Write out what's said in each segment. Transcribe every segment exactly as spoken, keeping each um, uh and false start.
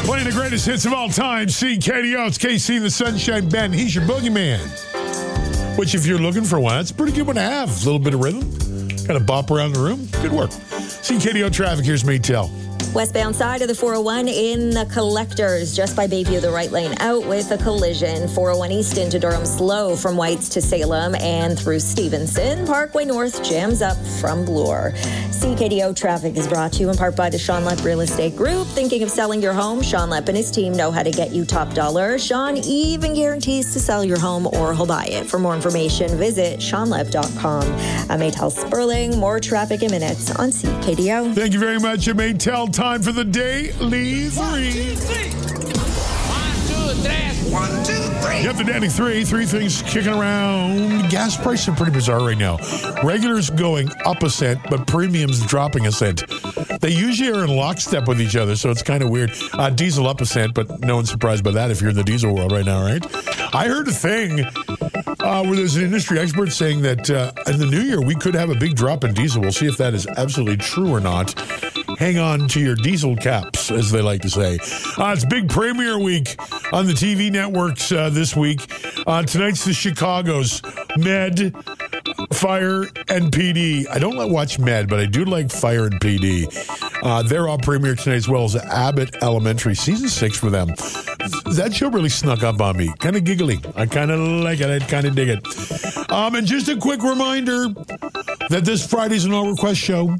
Playing the greatest hits of all time, C K D O. It's K C the Sunshine Band. He's your boogeyman. Which, if you're looking for one, it's a pretty good one to have. A little bit of rhythm. Kind of bop around the room. Good work. C K D O traffic. Here's Maytel. Westbound side of the four oh one in the Collectors, just by Bayview, the right lane out with a collision. four oh one east into Durham, slow from Whites to Salem and through Stevenson. Parkway North jams up from Bloor. C K D O traffic is brought to you in part by the Sean Lepp Real Estate Group. Thinking of selling your home? Sean Lepp and his team know how to get you top dollar. Sean even guarantees to sell your home or he'll buy it. For more information, visit sean lepp dot com. I'm Maytel Sperling. More traffic in minutes on C K D O. Thank you very much, Maytel. Time for the Daily Three. One, two, three. One, two, three. One, two, three. Yep, the Daily Three. Three things kicking around. Gas prices are pretty bizarre right now. Regulars going up a cent, but premiums dropping a cent. They usually are in lockstep with each other, so it's kind of weird. Uh, diesel up a cent, but no one's surprised by that if you're in the diesel world right now, right? I heard a thing uh, where there's an industry expert saying that uh, in the new year, we could have a big drop in diesel. We'll see if that is absolutely true or not. Hang on to your diesel caps, as they like to say. Uh, it's big premiere week on the T V networks uh, this week. Uh, tonight's the Chicago's Med, Fire, and P D. I don't like watch Med, but I do like Fire and P D. Uh, they're all premiere tonight, as well as Abbott Elementary, season six for them. That show really snuck up on me. Kind of giggly. I kind of like it. I kind of dig it. Um, and just a quick reminder that this Friday's an all request show.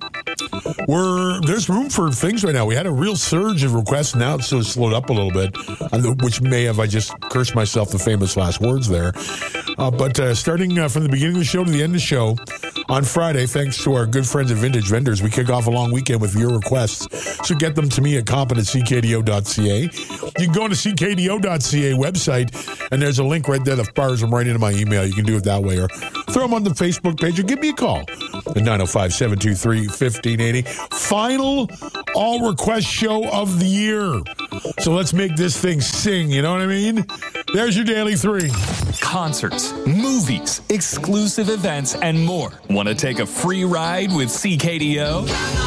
We're, there's room for things right now. We had a real surge of requests. Now it's sort of slowed up a little bit, which may have, I just cursed myself the famous last words there. Uh, but uh, starting uh, from the beginning of the show to the end of the show, on Friday, thanks to our good friends at Vintage Vendors, we kick off a long weekend with your requests. So get them to me at comp at c k d o dot c a. You can go to c k d o dot c a website, and there's a link right there that fires them right into my email. You can do it that way, or throw them on the Facebook page, or give me a call at nine oh five, seven two three, one five eight oh. Final all-request show of the year. So let's make this thing sing, you know what I mean? There's your Daily Three. Concerts, movies, exclusive events, and more. Want to take a free ride with C K D O?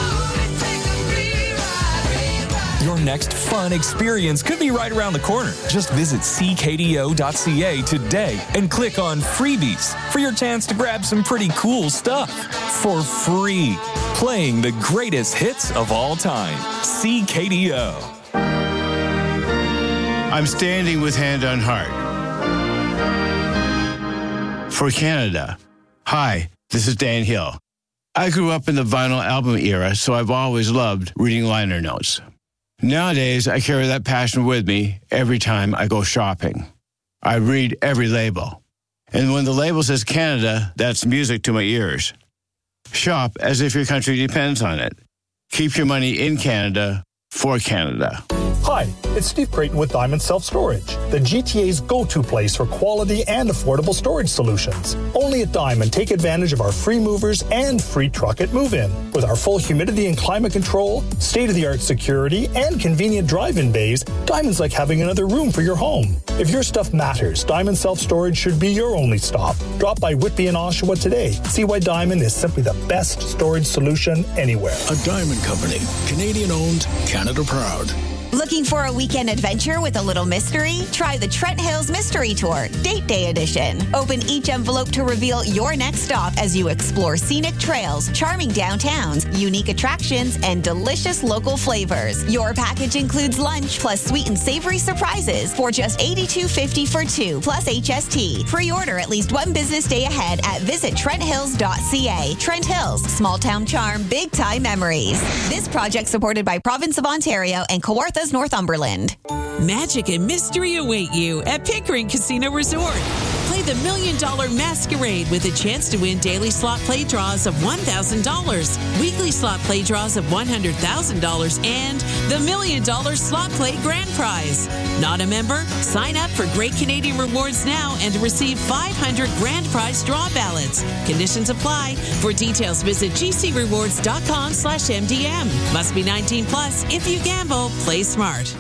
Your next fun experience could be right around the corner. Just visit c k d o dot c a today and click on freebies for your chance to grab some pretty cool stuff for free. Playing the greatest hits of all time. C K D O. I'm standing with hand on heart. For Canada. Hi, this is Dan Hill. I grew up in the vinyl album era, so I've always loved reading liner notes. Nowadays, I carry that passion with me every time I go shopping. I read every label. And when the label says Canada, that's music to my ears. Shop as if your country depends on it. Keep your money in Canada for Canada. Hi, it's Steve Creighton with Diamond Self-Storage, the G T A's go-to place for quality and affordable storage solutions. Only at Diamond, take advantage of our free movers and free truck at move-in. With our full humidity and climate control, state-of-the-art security, and convenient drive-in bays, Diamond's like having another room for your home. If your stuff matters, Diamond Self-Storage should be your only stop. Drop by Whitby and Oshawa today. See why Diamond is simply the best storage solution anywhere. A Diamond Company, Canadian-owned, Canada proud. Looking for a weekend adventure with a little mystery? Try the Trent Hills Mystery Tour, Date Day Edition. Open each envelope to reveal your next stop as you explore scenic trails, charming downtowns, unique attractions, and delicious local flavors. Your package includes lunch plus sweet and savory surprises for just eighty-two fifty for two, plus H S T. Pre-order at least one business day ahead at visit trent hills dot c a. Trent Hills, small town charm, big time memories. This project supported by Province of Ontario and Kawartha's Northumberland. Magic and mystery await you at Pickering Casino Resort. Play the Million Dollar Masquerade with a chance to win daily slot play draws of one thousand dollars, weekly slot play draws of one hundred thousand dollars, and the Million Dollar Slot Play Grand Prize. Not a member? Sign up for Great Canadian Rewards now and receive five hundred Grand Prize draw ballots. Conditions apply. For details, visit g c rewards dot com slash m d m. Must be nineteen plus. If you gamble, play smart.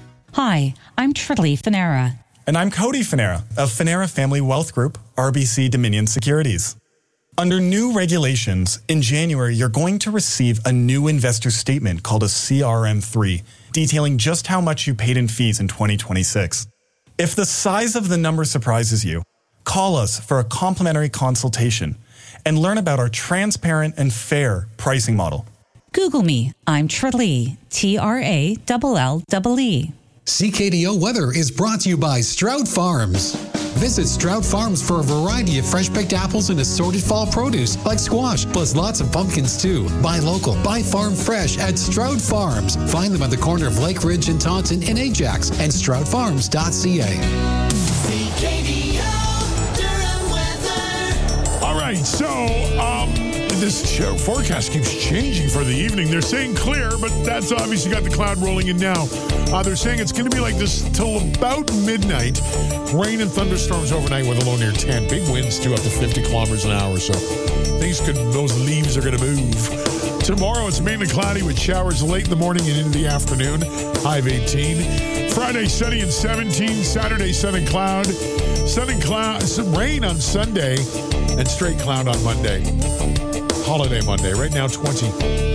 Hi, I'm Trilly Finera. And I'm Cody Finera of Finera Family Wealth Group, R B C Dominion Securities. Under new regulations, in January, you're going to receive a new investor statement called a C R M three, detailing just how much you paid in fees in twenty twenty-six. If the size of the number surprises you, call us for a complimentary consultation and learn about our transparent and fair pricing model. Google me. I'm Tralee, T R A L L E E. C K D O weather is brought to you by Stroud Farms. Visit Stroud Farms for a variety of fresh-picked apples and assorted fall produce like squash, plus lots of pumpkins too. Buy local, buy farm fresh at Stroud Farms. Find them at the corner of Lake Ridge and Taunton in Ajax and stroud farms dot c a. C K D O Durham weather. All right, so um, this show forecast keeps changing for the evening. They're saying clear, but that's obviously got the cloud rolling in now. Uh, they're saying it's going to be like this till about midnight. Rain and thunderstorms overnight with a low near ten. Big winds too, up to fifty kilometers an hour. So things could, those leaves are going to move. Tomorrow it's mainly cloudy with showers late in the morning and into the afternoon. High of eighteen. Friday sunny and seventeen. Saturday sun and cloud. Sun and cloud. Some rain on Sunday and straight cloud on Monday. Holiday Monday. Right now twenty.